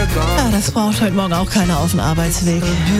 Ja, das braucht heute Morgen auch keiner auf dem Arbeitsweg.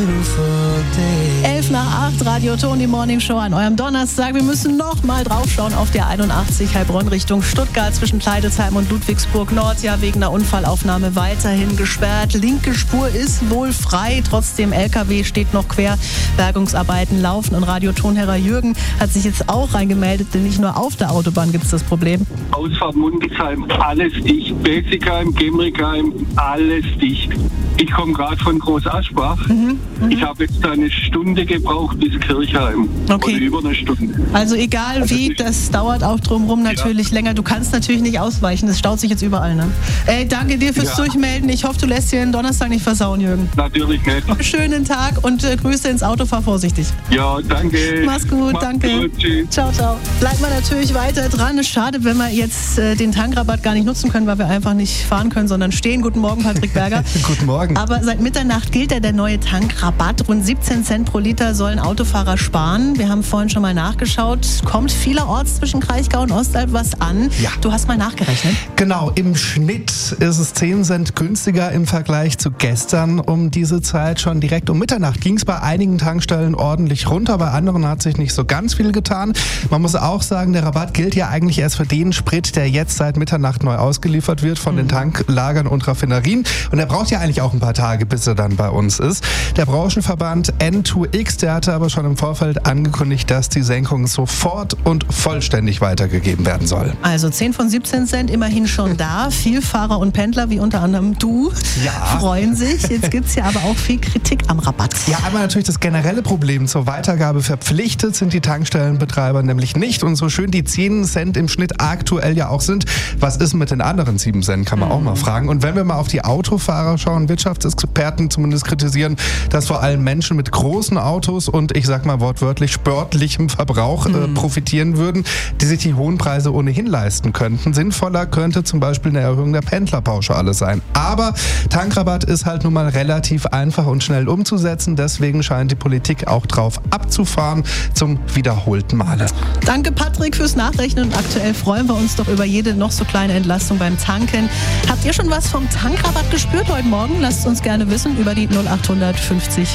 7:11, Radio Ton, die Morning Show an eurem Donnerstag. Wir müssen noch mal draufschauen auf der 81 Heilbronn Richtung Stuttgart zwischen Kleidesheim und Ludwigsburg Nord. Ja, wegen einer Unfallaufnahme weiterhin gesperrt. Linke Spur ist wohl frei. Trotzdem LKW steht noch quer. Bergungsarbeiten laufen und Radio Tonherrer Jürgen hat sich jetzt auch reingemeldet, denn nicht nur auf der Autobahn gibt es das Problem. Ausfahrt Mundelsheim, alles dicht. Besigheim, Gemrickheim, alles dicht. Ich komme gerade von Groß Aschbach. Ich habe jetzt eine Stunde gebraucht bis Kirchheim. Okay. Oder über eine Stunde. Also egal wie, das dauert auch drumherum natürlich länger. Du kannst natürlich nicht ausweichen, das staut sich jetzt überall, ne? Ey, danke dir fürs Durchmelden. Ich hoffe, du lässt dir den Donnerstag nicht versauen, Jürgen. Natürlich nicht. Schönen Tag und Grüße ins Auto, fahr vorsichtig. Ja, danke. Mach's gut, danke. Gut, tschüss. Ciao, ciao. Bleibt mal natürlich weiter dran. Es ist schade, wenn wir jetzt den Tankrabatt gar nicht nutzen können, weil wir einfach nicht fahren können, sondern stehen. Guten Morgen, Patrick Berger. Guten Morgen. Aber seit Mitternacht gilt ja der neue Tankrabatt. Rund 17 Cent pro Liter sollen Autofahrer sparen. Wir haben vorhin schon mal nachgeschaut. Kommt vielerorts zwischen Kraichgau und Ostalb was an? Ja. Du hast mal nachgerechnet. Genau, im Schnitt ist es 10 Cent günstiger im Vergleich zu gestern. Um diese Zeit schon direkt um Mitternacht ging es bei einigen Tankstellen ordentlich runter. Bei anderen hat sich nicht so ganz viel getan. Man muss auch sagen, der Rabatt gilt ja eigentlich erst für den Sprit, der jetzt seit Mitternacht neu ausgeliefert wird von den Tanklagern und Raffinerien. Und der braucht ja eigentlich auch ein paar Tage, bis er dann bei uns ist. Der Branchenverband N2X, der hatte aber schon im Vorfeld angekündigt, dass die Senkung sofort und vollständig weitergegeben werden soll. Also 10 von 17 Cent immerhin schon da. Vielfahrer und Pendler, wie unter anderem du, freuen sich. Jetzt gibt es ja aber auch viel Kritik am Rabatt. Ja, einmal natürlich das generelle Problem. Zur Weitergabe verpflichtet sind die Tankstellenbetreiber nämlich nicht. Und so schön die 10 Cent im Schnitt aktuell ja auch sind, was ist mit den anderen 7 Cent, kann man auch mal fragen. Und wenn wir mal auf die Autofahrer schauen, Wirtschaftsexperten zumindest kritisieren, dass vor allem Menschen mit großen Autos und ich sag mal wortwörtlich sportlichem Verbrauch profitieren würden, die sich die hohen Preise ohnehin leisten könnten. Sinnvoller könnte zum Beispiel eine Erhöhung der Pendlerpauschale sein. Aber Tankrabatt ist halt nun mal relativ einfach und schnell umzusetzen. Deswegen scheint die Politik auch drauf abzufahren zum wiederholten Male. Danke Patrick fürs Nachrechnen und aktuell freuen wir uns doch über jede noch so kleine Entlastung beim Tanken. Habt ihr schon was vom Tankrabatt gespürt heute Morgen? Lasst uns gerne wissen über die 0800 50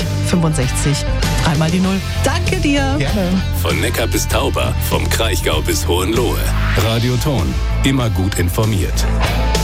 65 3 die 0. Danke dir. Gerne. Von Neckar bis Tauber, vom Kraichgau bis Hohenlohe. Radio Ton, immer gut informiert.